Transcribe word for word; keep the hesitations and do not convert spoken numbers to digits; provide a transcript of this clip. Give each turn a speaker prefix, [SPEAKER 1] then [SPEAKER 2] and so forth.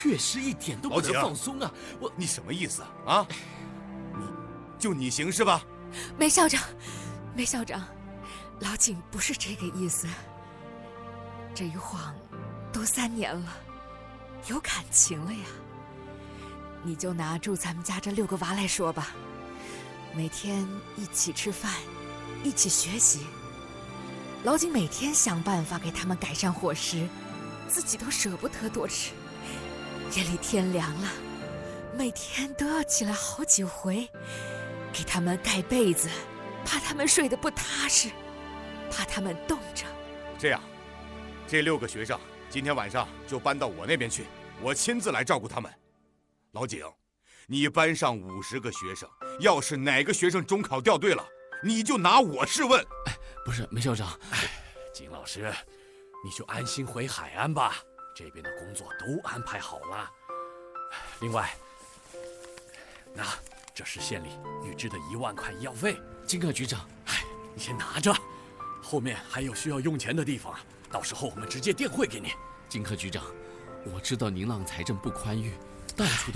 [SPEAKER 1] 确实一点都不能放松啊！我，
[SPEAKER 2] 你什么意思啊？你，就你行是吧？
[SPEAKER 3] 梅校长，梅校长，老景不是这个意思。这一晃，都三年了，有感情了呀。你就拿住咱们家这六个娃来说吧，每天一起吃饭，一起学习。老景每天想办法给他们改善伙食，自己都舍不得多吃。夜里天凉了，每天都要起来好几回，给他们盖被子，怕他们睡得不踏实，怕他们冻着。
[SPEAKER 2] 这样，这六个学生今天晚上就搬到我那边去，我亲自来照顾他们。老景，你班上五十个学生，要是哪个学生中考掉队了，你就拿我试问。
[SPEAKER 1] 哎，不是梅校长，
[SPEAKER 4] 哎，景老师，你就安心回海安吧，这边的工作都安排好了。另外，那这是县里预支的一万块医药费。
[SPEAKER 1] 金科局长，
[SPEAKER 4] 哎，你先拿着，后面还有需要用钱的地方，到时候我们直接电汇给你。
[SPEAKER 1] 金科局长，我知道宁浪财政不宽裕，到处的。